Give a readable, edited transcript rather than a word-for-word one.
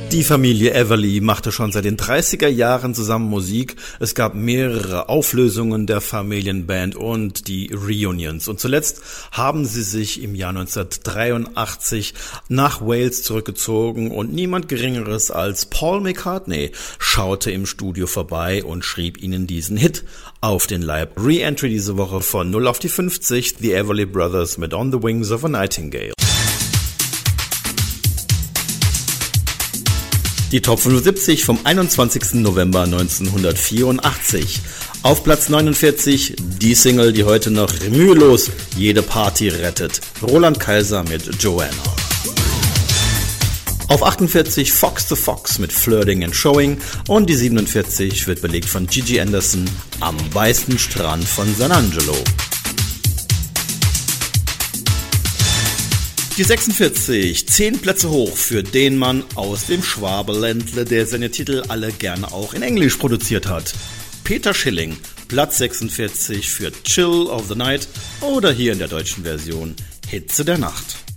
Die Familie Everly machte schon seit den 30er Jahren zusammen Musik. Es gab mehrere Auflösungen der Familienband und die Reunions. Und zuletzt haben sie sich im Jahr 1983 nach Wales zurückgezogen und niemand Geringeres als Paul McCartney schaute im Studio vorbei und schrieb ihnen diesen Hit auf den Leib. Re-Entry diese Woche von 0 auf die 50, The Everly Brothers mit On the Wings of a Nightingale. Die Top 75 vom 21. November 1984. Auf Platz 49 die Single, die heute noch mühelos jede Party rettet. Roland Kaiser mit Joanna. Auf 48 Fox the Fox mit Flirting and Showing und die 47 wird belegt von Gigi Anderson, Am weißen Strand von San Angelo. Die 46, 10 Plätze hoch für den Mann aus dem Schwabeländle, der seine Titel alle gerne auch in Englisch produziert hat. Peter Schilling, Platz 46 für Chill of the Night oder hier in der deutschen Version Hitze der Nacht.